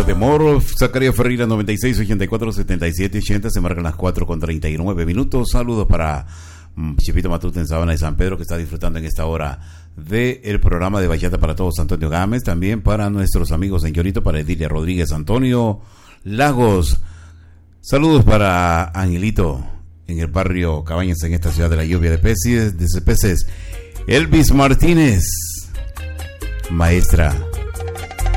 Casa de Moro, Zacarías Ferreira 96 84 77 80. Se marcan las 4:39. Saludos para Chepito Matute en Sabana de San Pedro, que está disfrutando en esta hora del programa de Bachata para Todos, Antonio Gámez. También para nuestros amigos en Llorito, para Edilia Rodríguez, Antonio Lagos. Saludos para Angelito en el barrio Cabañas, en esta ciudad de la lluvia de peces. Elvis Martínez, maestra.